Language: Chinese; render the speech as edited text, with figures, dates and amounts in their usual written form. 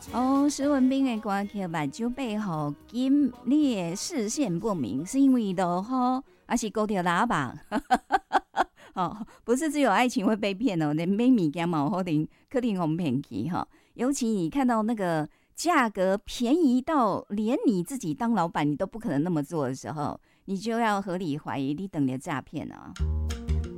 哦，施文彬的歌曲目睭背后金，你的视线不明，是因为落雨，还是勾着喇叭？哦，不是只有爱情会被骗哦，连买物件嘛有可能互骗去哈。尤其你看到那个价格便宜到连你自己当老板你都不可能那么做的时候，你就要合理怀疑你等的诈骗啊。